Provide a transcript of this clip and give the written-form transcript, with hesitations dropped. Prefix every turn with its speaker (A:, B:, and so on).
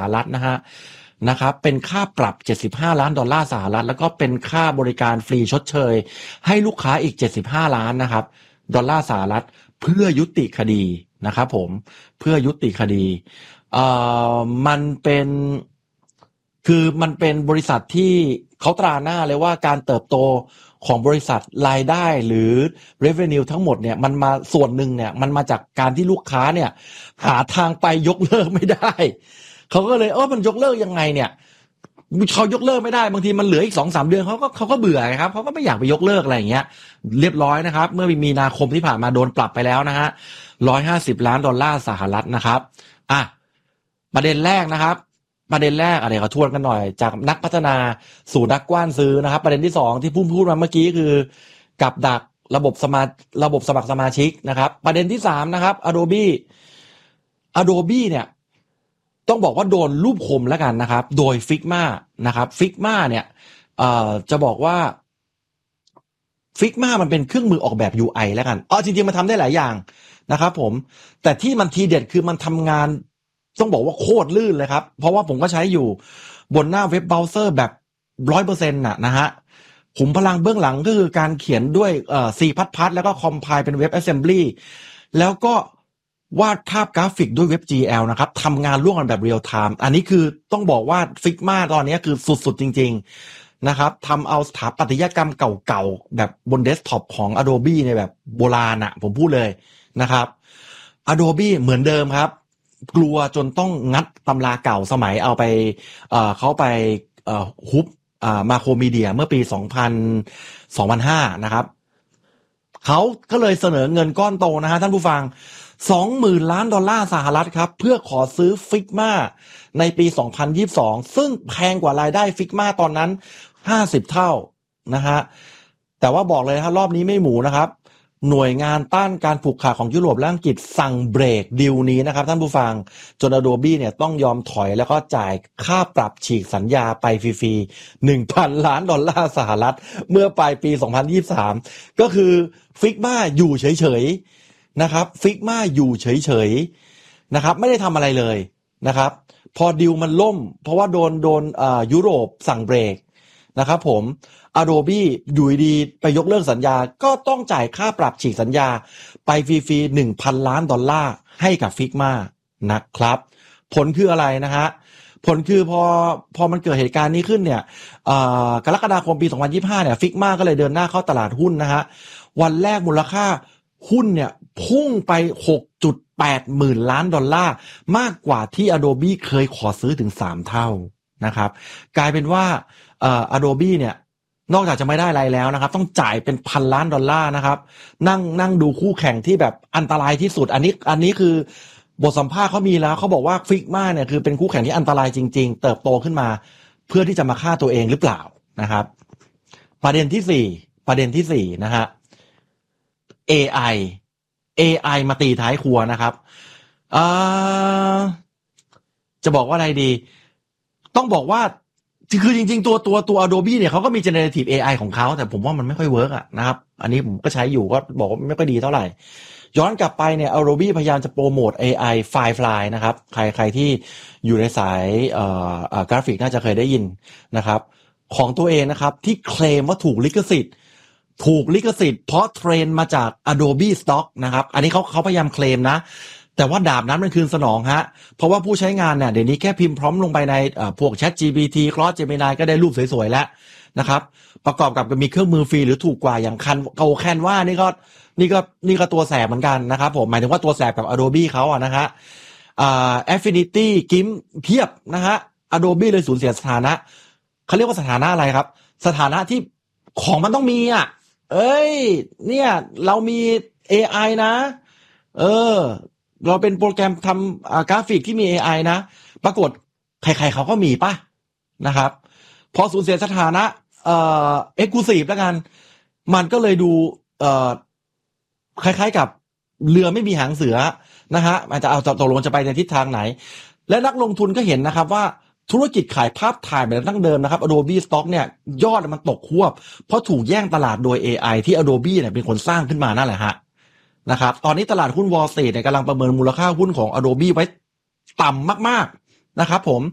A: รัฐนะครับเป็นค่าปรับ$75 ล้านแล้วก็เป็นค่าบริการฟรีชดเชยให้ลูกค้าอีก$75 ล้านนะครับดอลลาร์สหรัฐเพื่อยุติคดีนะครับผมเพื่อยุติคดีมันเป็นบริษัทที่เขาตราหน้าเลยว่าการเติบโตของบริษัทรายได้หรือ revenue ทั้งหมดเนี่ยมันมาส่วนหนึ่งเนี่ยมันมาจากการที่ลูกค้าเนี่ยหาทางไปยกเลิกไม่ได้เขาก็เลยมันยกเลิกยังไงเนี่ยเขายกเลิกไม่ได้บางทีมันเหลืออีก 2-3 เดือนเขาก็เบื่อครับเขาก็ไม่อยากไปยกเลิกอะไรอย่างเงี้ยเรียบร้อยนะครับเมื่อมีนาคมที่ผ่านมาโดนปรับไปแล้วนะฮะ$150 ล้านนะครับประเด็นแรกนะครับประเด็นแรกเดี๋ยวขอทวนกันหน่อยจากนักพัฒนาสู่นักกว้านซื้อนะครับประเด็นที่2ที่พูดมาเมื่อกี้คือกับดักระบบสมัครสมาชิกนะครับประเด็นที่3นะครับ Adobe เนี่ยต้องบอกว่าโดนรูปคมแล้วกันนะครับโดย Figma นะครับ Figma เนี่ยจะบอกว่า Figma มันเป็นเครื่องมือออกแบบ UI แล้วกันจริงๆมันทำได้หลายอย่างนะครับผมแต่ที่มันทีเด็ดคือมันทำงานต้องบอกว่าโคตรลื่นเลยครับเพราะว่าผมก็ใช้อยู่บนหน้าเว็บเบราว์เซอร์แบบ 100% นะฮะขุมพลังเบื้องหลังก็คือการเขียนด้วยC++ แล้วก็คอมไพล์เป็นเว็บ Assembly แล้วก็วาดภาพกราฟิกด้วยเว็บ GL นะครับทำงานร่วมกันแบบเรียลไทม์อันนี้คือต้องบอกว่า Figma ตอนนี้คือสุดๆจริงๆนะครับทำเอาสถาปัตยกรรมเก่าๆแบบบนเดสก์ท็อปของ Adobe ในแบบโบราณผมพูดเลยนะครับ Adobe เหมือนเดิมครับกลัวจนต้องงัดตำราเก่าสมัยเอาไปเขาไปฮุบมาโครมีเดียเมื่อปี2005นะครับเขาก็เลยเสนอเงินก้อนโตนะฮะท่านผู้ฟัง$20,000 ล้านครับเพื่อขอซื้อ Figma ในปี2022ซึ่งแพงกว่ารายได้ Figma ตอนนั้น50เท่านะฮะแต่ว่าบอกเลยนะรอบนี้ไม่หมูนะครับหน่วยงานต้านการผูกขาดของยุโรปและอังกฤษสั่งเบรกดีลนี้นะครับท่านผู้ฟังจน Adobe เนี่ยต้องยอมถอยแล้วก็จ่ายค่าปรับฉีกสัญญาไปฟรีๆ$1,000 ล้านเมื่อปลายปี2023ก็คือ Figma อยู่เฉยๆนะครับ Figma อยู่เฉยๆนะครับไม่ได้ทำอะไรเลยนะครับพอดีลมันล่มเพราะว่าโดนยุโรปสั่งเบรกนะครับผมAdobe อยู่ดีไปยกเลิกสัญญาก็ต้องจ่ายค่าปรับฉีกสัญญาไปฟรีๆ$1,000 ล้านให้กับ Figma นะครับผลคืออะไรนะฮะผลคือพอมันเกิดเหตุการณ์นี้ขึ้นเนี่ยกรกฎาคมปี2025เนี่ย Figma ก็เลยเดินหน้าเข้าตลาดหุ้นนะฮะวันแรกมูลค่าหุ้นเนี่ยพุ่งไป$6.8 หมื่นล้านมากกว่าที่ Adobe เคยขอซื้อถึง3เท่านะครับกลายเป็นว่าAdobe เนี่ยนอกจากจะไม่ได้อะไรแล้วนะครับต้องจ่ายเป็น$1,000 ล้านนะครับนั่งดูคู่แข่งที่แบบอันตรายที่สุดอันนี้คือบทสัมภาษณ์เขามีแล้วเขาบอกว่า Figma เนี่ยคือเป็นคู่แข่งที่อันตรายจริงๆเติบโตขึ้นมาเพื่อที่จะมาฆ่าตัวเองหรือเปล่านะครับประเด็นที่4นะฮะ AI มาตีท้ายครัวนะครับจะบอกว่าอะไรดีต้องบอกว่าคือจริงๆตัว Adobe เนี่ยเขาก็มี generative AI ของเขาแต่ผมว่ามันไม่ค่อยเวิร์กนะครับอันนี้ผมก็ใช้อยู่ก็บอกว่าไม่ค่อยดีเท่าไหร่ย้อนกลับไปเนี่ย Adobe พยายามจะโปรโมท AI Firefly นะครับใครที่อยู่ในสายกราฟิกน่าจะเคยได้ยินนะครับของตัวเองนะครับที่เคลมว่าถูกลิขสิทธิ์เพราะเทรนมาจาก Adobe Stock นะครับอันนี้เขาพยายามเคลมนะแต่ว่าดาบนั้นมันคืนสนองฮะเพราะว่าผู้ใช้งานเนี่ยเดี๋ยวนี้แค่พิมพ์พร้อมลงไปในพวก ChatGPT Claude Gemini ก็ได้รูปสวยๆแล้วนะครับประกอบกับมีเครื่องมือฟรีหรือถูกกว่าอย่างแคนวานี่ก็ตัวแสบเหมือนกันนะครับผมหมายถึงว่าตัวแสบกับ Adobe เขานะฮะAffinity GIMP เพียบนะฮะ Adobe เลยสูญเสียสถานะเขาเรียกว่าสถานะอะไรครับสถานะที่ของมันต้องมีเนี่ยเรามี AI นะเราเป็นโปรแกรมทำกราฟิกที่มี AI นะปรากฏใครๆเขาก็มีป่ะนะครับพอสูญเสียสถานะexclusive แล้วกันมันก็เลยดูคล้ายๆกับเรือไม่มีหางเสือนะฮะมันจะเอาตกลงจะไปในทิศทางไหนและนักลงทุนก็เห็นนะครับว่าธุรกิจขายภาพถ่ายแบบดั้งเดิมนะครับ Adobe Stock เนี่ยยอดมันตกควบเพราะถูกแย่งตลาดโดย AI ที่ Adobe เนี่ยเป็นคนสร้างขึ้นมานั่นแหละฮะนะครับตอนนี้ตลาดหุ้น Wall Street เนี่ยกำลังประเมินมูลค่าหุ้นของ Adobe ไว้ต่ำมากๆนะครับผม